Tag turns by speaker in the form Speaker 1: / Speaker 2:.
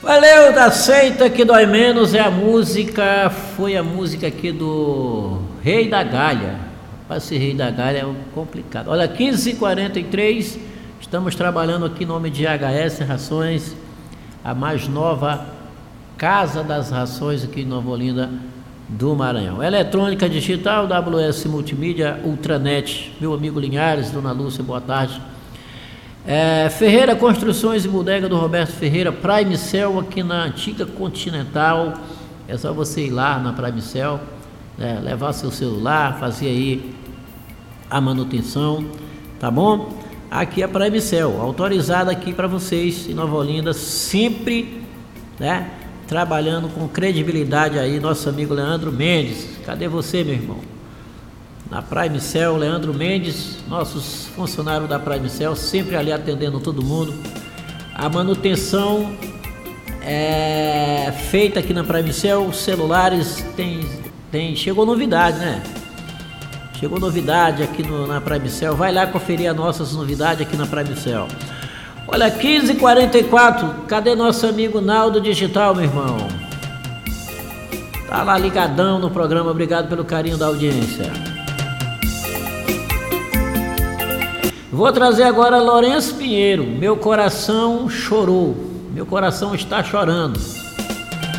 Speaker 1: Valeu, da seita que dói menos é a música, foi a música aqui do Rei da Galha. Para esse Rei da Galha é complicado. Olha, 15h43, estamos trabalhando aqui em nome de HS Rações, a mais nova casa das rações aqui em Nova Olinda do Maranhão. Eletrônica digital, WS Multimídia, Ultranet, meu amigo Linhares, dona Lúcia, boa tarde. Ferreira Construções e Bodega do Roberto Ferreira, Prime Cell aqui na antiga Continental. É só você ir lá na Prime Cell, levar seu celular, fazer aí a manutenção, tá bom? Aqui é a Prime Cell, autorizada aqui para vocês em Nova Olinda, sempre, né? Trabalhando com credibilidade aí, nosso amigo Leandro Mendes. Cadê você, meu irmão? Na Prime Cell, Leandro Mendes, nossos funcionários da Prime Cell, sempre ali atendendo todo mundo. A manutenção é feita aqui na Prime Cell, os celulares chegou novidade, né? Chegou novidade aqui na Prime Cell, vai lá conferir as nossas novidades aqui na Prime Cell. Olha, 15h44, cadê nosso amigo Naldo Digital, meu irmão? Tá lá ligadão no programa, obrigado pelo carinho da audiência. Vou trazer agora Lourenço Pinheiro, Meu Coração Chorou, Meu Coração Está Chorando.